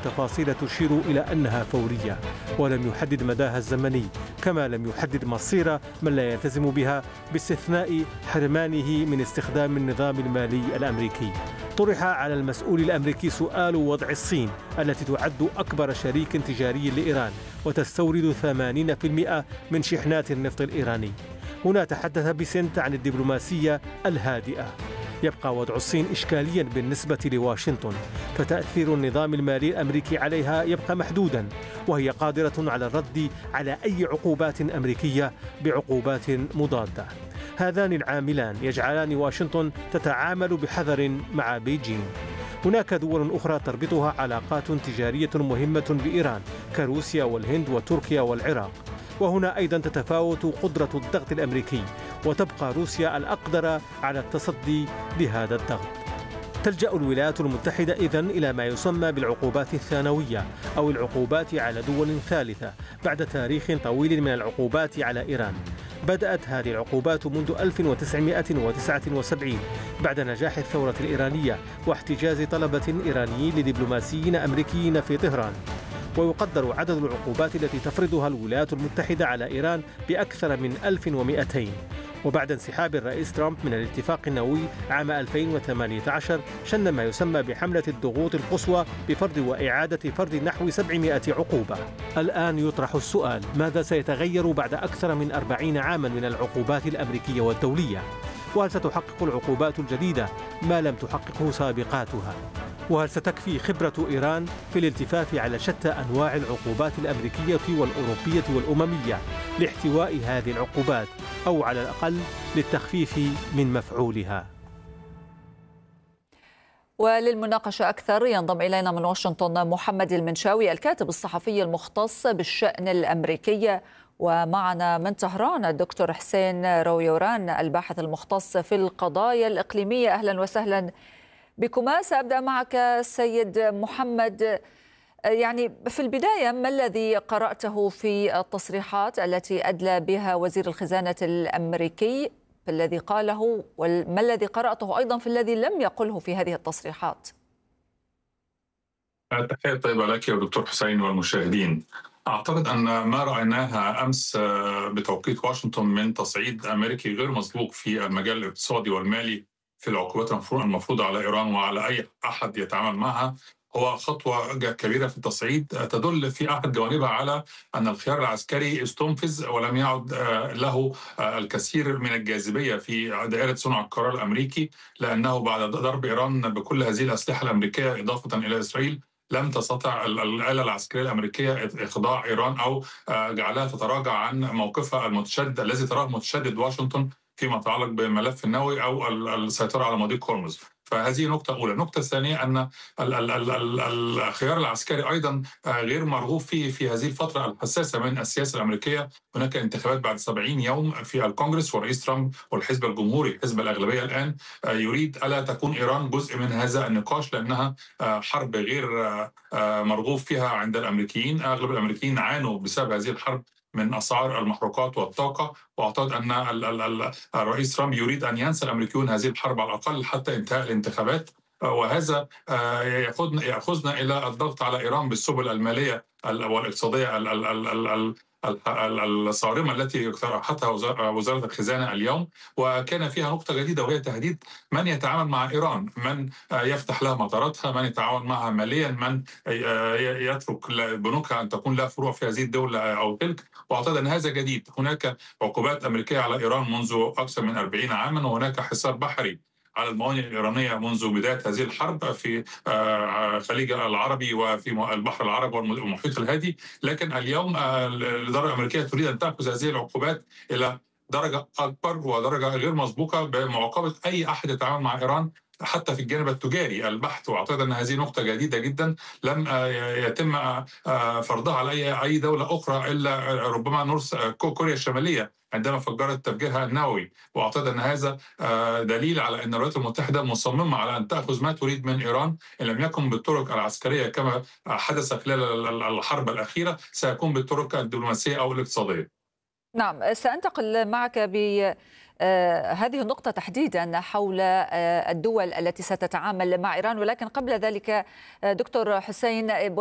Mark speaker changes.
Speaker 1: تفاصيل تشير إلى أنها فورية، ولم يحدد مداها الزمني، كما لم يحدد مصير من لا يلتزم بها باستثناء حرمانه من استخدام النظام المالي الأمريكي. طرح على المسؤول الأمريكي سؤال وضع الصين التي تعد أكبر شريك تجاري لإيران وتستورد 80% من شحنات النفط الإيراني. هنا تحدث بيسنت عن الدبلوماسية الهادئة. يبقى وضع الصين إشكاليا بالنسبة لواشنطن، فتأثير النظام المالي الأمريكي عليها يبقى محدودا، وهي قادرة على الرد على أي عقوبات أمريكية بعقوبات مضادة. هذان العاملان يجعلان واشنطن تتعامل بحذر مع بيجين. هناك دول أخرى تربطها علاقات تجارية مهمة بإيران كروسيا والهند وتركيا والعراق، وهنا أيضا تتفاوت قدرة الضغط الأمريكي، وتبقى روسيا الأقدر على التصدي لهذا الضغط. تلجأ الولايات المتحدة إذن إلى ما يسمى بالعقوبات الثانوية أو العقوبات على دول ثالثة بعد تاريخ طويل من العقوبات على إيران. بدأت هذه العقوبات منذ 1979 بعد نجاح الثورة الإيرانية واحتجاز طلبة إيرانيين لدبلوماسيين أمريكيين في طهران. ويقدر عدد العقوبات التي تفرضها الولايات المتحدة على إيران بأكثر من 1200. وبعد انسحاب الرئيس ترامب من الاتفاق النووي عام 2018 شن ما يسمى بحملة الضغوط القصوى بفرض وإعادة فرض نحو 700 عقوبة. الآن يطرح السؤال: ماذا سيتغير بعد أكثر من 40 عاما من العقوبات الأمريكية والدولية؟ وهل ستحقق العقوبات الجديدة ما لم تحققه سابقاتها؟ وهل ستكفي خبرة إيران في الالتفاف على شتى أنواع العقوبات الأمريكية والأوروبية والأممية لاحتواء هذه العقوبات، أو على الأقل للتخفيف من مفعولها؟
Speaker 2: وللمناقشة أكثر ينضم إلينا من واشنطن محمد المنشاوي الكاتب الصحفي المختص بالشأن الأمريكي، ومعنا من طهران الدكتور حسين رويوران الباحث المختص في القضايا الإقليمية. أهلا وسهلا بكما. سأبدأ معك سيد محمد، يعني في البداية ما الذي قرأته في التصريحات التي أدلى بها وزير الخزانة الأمريكي في الذي قاله، وما الذي قرأته أيضا في الذي لم يقله في هذه التصريحات؟
Speaker 3: تحية طيبة لك يا دكتور حسين والمشاهدين. أعتقد أن ما رأيناها أمس بتوقيت واشنطن من تصعيد أمريكي غير مسبوق في المجال الاقتصادي والمالي في العقوبات المفروضة على إيران وعلى أي أحد يتعامل معها هو خطوة كبيرة في التصعيد تدل في أحد جوانبها على أن الخيار العسكري استنفذ ولم يعد له الكثير من الجاذبية في دائرة صنع القرار الأمريكي، لأنه بعد ضرب إيران بكل هذه الأسلحة الأمريكية إضافة إلى إسرائيل لم تستطع الآلة العسكرية الأمريكية إخضاع إيران أو جعلها تتراجع عن موقفها المتشدد الذي تراه متشدد واشنطن فيما يتعلق بالملف النووي أو السيطرة على مضيق هرمز. فهذه نقطة أولى. النقطة الثانية أن الخيار العسكري أيضا غير مرغوب فيه في هذه الفترة الحساسة من السياسة الأمريكية. هناك انتخابات بعد 70 يوم في الكونغرس، والرئيس ترامب والحزب الجمهوري حزب الأغلبية الآن يريد ألا تكون إيران جزء من هذا النقاش، لأنها حرب غير مرغوب فيها عند الأمريكيين. أغلب الأمريكيين عانوا بسبب هذه الحرب من أسعار المحروقات والطاقة، وأعتقد أن الرئيس ترامب يريد أن ينسى الأمريكيون هذه الحرب على الأقل حتى انتهاء الانتخابات، وهذا يأخذنا إلى الضغط على إيران بالسبل المالية والاقتصادية الصارمة التي اقترحتها وزارة الخزانة اليوم، وكان فيها نقطة جديدة وهي تهديد من يتعامل مع إيران، من يفتح لها مطاراتها، من يتعاون معها ماليا، من يترك بنوكها أن تكون لها فروع في هذه الدولة أو تلك. وأعتقد أن هذا جديد. هناك عقوبات أمريكية على إيران منذ أكثر من 40 عاما، وهناك حصار بحري على الموانئ الإيرانية منذ بداية هذه الحرب في الخليج العربي وفي البحر العربي والمحيط الهادي. لكن اليوم الإدارة الأمريكية تريد أن تأخذ هذه العقوبات إلى درجة أكبر ودرجة غير مسبوقة بمعاقبة أي أحد يتعامل مع إيران حتى في الجانب التجاري البحث. واعتقد ان هذه نقطه جديده جدا لم يتم فرضها على اي دوله اخرى الا ربما كوريا الشماليه عندما فجرت تفجيرها النووي. واعتقد ان هذا دليل على ان الولايات المتحده مصممه على ان تاخذ ما تريد من ايران، ان لم يكن بالطرق العسكريه كما حدث خلال الحرب الاخيره سيكون بالطرق الدبلوماسيه او الاقتصاديه.
Speaker 2: نعم، سأنتقل معك هذه النقطة تحديدا حول الدول التي ستتعامل مع إيران، ولكن قبل ذلك دكتور حسين